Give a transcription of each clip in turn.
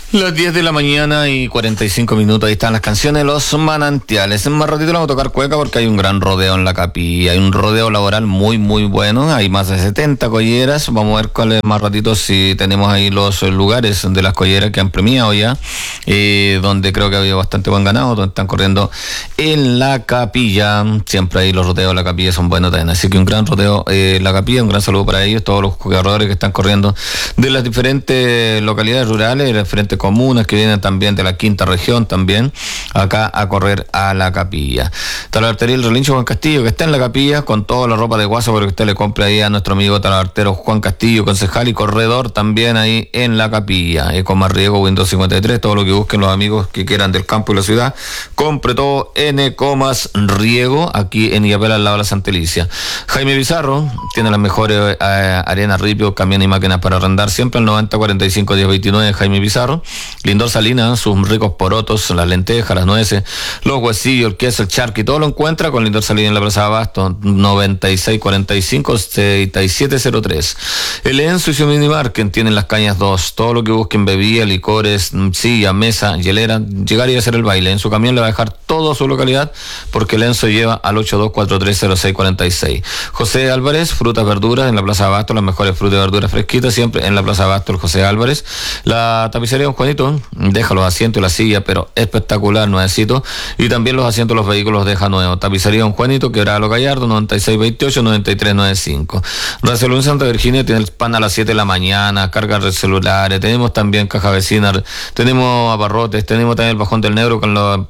Las 10 de la mañana y 45 minutos, ahí están las canciones de Los Manantiales. En más ratito vamos a tocar cueca porque hay un gran rodeo en la Capilla, hay un rodeo laboral muy bueno, hay más de 70 colleras, vamos a ver cuáles más ratito si tenemos ahí los lugares de las colleras que han premiado ya, donde creo que ha habido bastante buen ganado, donde están corriendo en la Capilla, siempre ahí los rodeos de la Capilla son buenos también, así que un gran rodeo en la Capilla, un gran saludo para ellos, todos los corredores que están corriendo de las diferentes localidades rurales, de las diferentes comunas que vienen también de la quinta región también acá a correr a la Capilla. Talabartería El Relincho Juan Castillo, que está en la Capilla con toda la ropa de guaso para que usted le compre ahí a nuestro amigo talabartero Juan Castillo, concejal y corredor también ahí en la Capilla. Ecomas Riego, Windows 53, todo lo que busquen los amigos que quieran del campo y la ciudad, compre todo en Ecomas Riego, aquí en Illapel al lado de la Santa Elicia. Jaime Bizarro tiene las mejores arenas, ripio, camión y máquinas para arrendar, siempre al 90 45 10 29, Jaime Bizarro. Lindor Salinas, sus ricos porotos, las lentejas, las nueces, los huesillos, el queso, el charqui, todo lo encuentra con Lindor Salinas en la Plaza de Abasto, 96 45 6703. El Enzo y su Minimarket tienen las cañas 2, todo lo que busquen, bebidas, licores, silla, mesa, hielera, llegar y hacer el baile. En su camión le va a dejar todo a su localidad porque el Enzo lleva al 82430646. José Álvarez, frutas, verduras en la Plaza de Abasto, las mejores frutas y verduras fresquitas, siempre en la Plaza de Abasto, el José Álvarez. La tapicería Don Juanito deja los asientos y la silla, pero espectacular, nuevecito, y también los asientos de los vehículos deja nuevos. Tapicería Don Juanito, Quebrada Lo Gallardo, 9628 9395. Racelú Santa Virginia tiene el pan a las 7 de la mañana, cargas de celulares, tenemos también caja vecina, tenemos abarrotes, tenemos también el Bajón del Negro con los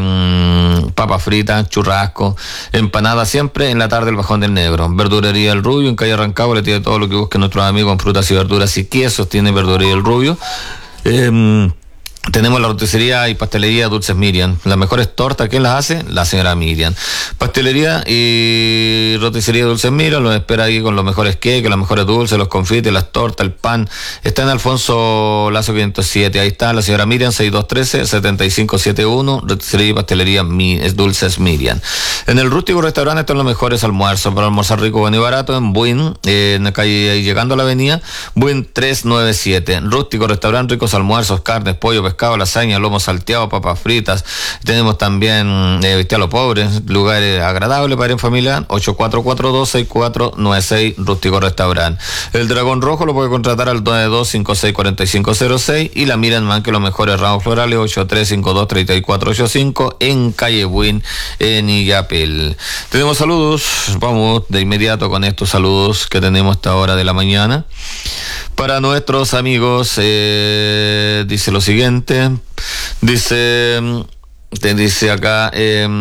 papas fritas, churrasco, empanadas, siempre en la tarde el Bajón del Negro. Verdurería El Rubio en calle Rancagua, le tiene todo lo que busquen nuestros amigos en frutas y verduras y quesos, tiene Verdurería El Rubio. Tenemos la roticería y pastelería Dulces Miriam. Las mejores tortas, ¿quién las hace? La señora Miriam. Pastelería y roticería Dulces Miriam los espera ahí con los mejores queques, los mejores dulces, los confites, las tortas, el pan. Está en Alfonso Lazo 507. Ahí está la señora Miriam, 6213-7571. Roticería y pastelería Dulces Miriam. En el Rústico Restaurante están los mejores almuerzos para almorzar rico, bueno y barato en Buin, en la calle, llegando a la avenida Buin 397. Rústico Restaurante, ricos almuerzos, carnes, pollo, pescado, lasaña, lomo salteado, papas fritas. Tenemos también Vistialo Pobre, lugares agradables para ir en familia. 8442-6496, Rústico Restaurante. El Dragón Rojo lo puede contratar al 9256-4506 y la Miriam Man, que los mejores ramos florales, 8352-3485 en calle Buin, en Illapel. Tenemos saludos, vamos de inmediato con estos saludos que tenemos a esta hora de la mañana. Para nuestros amigos, dice lo siguiente, dice acá,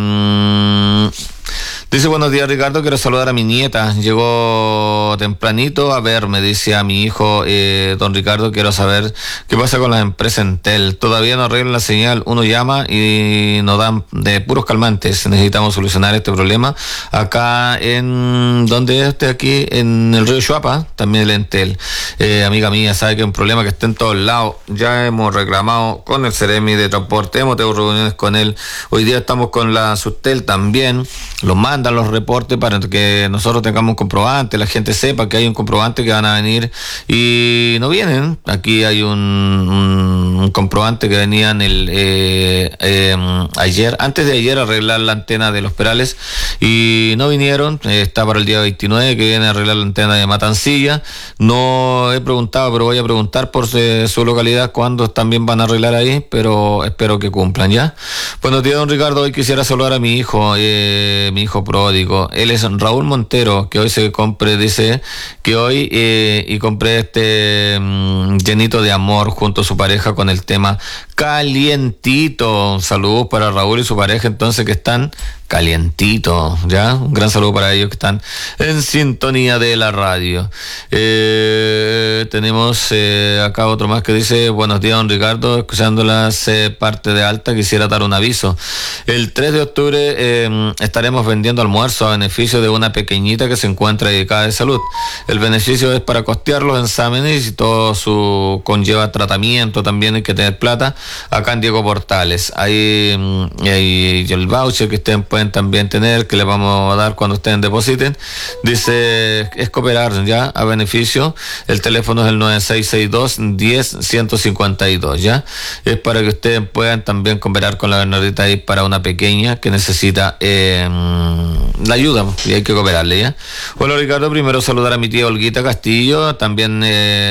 dice: buenos días, Ricardo, quiero saludar a mi nieta, llegó tempranito a verme, dice a mi hijo, don Ricardo, quiero saber qué pasa con las empresas Entel, todavía no arreglan la señal, uno llama y nos dan de puros calmantes, necesitamos solucionar este problema, acá en, donde aquí en el río Chuapa, también el Entel, amiga mía, sabe que es un problema que está en todos lados, ya hemos reclamado con el Ceremi de Transporte, hemos tenido reuniones con él, hoy día estamos con la Subtel también, los mandan los reportes para que nosotros tengamos un comprobante, la gente sepa que hay un comprobante que van a venir y no vienen. Aquí hay un comprobante que venían ayer, antes de ayer, a arreglar la antena de Los Perales y no vinieron. Está para el día 29 que viene a arreglar la antena de Matancilla. No he preguntado, pero voy a preguntar por su localidad cuándo también van a arreglar ahí, pero espero que cumplan ya. Buenos días, don Ricardo. Hoy quisiera saludar a mi hijo pródigo. Él es Raúl Montero, que hoy se compre, dice que hoy y compré este llenito de amor junto a su pareja con el tema Calientito. Saludos para Raúl y su pareja, entonces, que están calientito, ¿ya? Un gran saludo para ellos que están en sintonía de la radio. Tenemos acá otro más que dice: buenos días, don Ricardo, escuchando las parte de alta, quisiera dar un aviso. El 3 de octubre estaremos vendiendo almuerzo a beneficio de una pequeñita que se encuentra dedicada de salud. El beneficio es para costear los exámenes y todo su esto conlleva tratamiento, también hay que tener plata, acá en Diego Portales. Ahí hay el voucher que ustedes pueden también tener, que les vamos a dar cuando ustedes depositen. Dice, es cooperar ya a beneficio. El teléfono es el 9662-10-152, ¿ya? Es para que ustedes puedan también cooperar con la Bernardita ahí para una pequeña que necesita la ayuda, y hay que cooperarle, ¿ya? Hola Ricardo, primero saludar a mi tía Olguita Castillo, también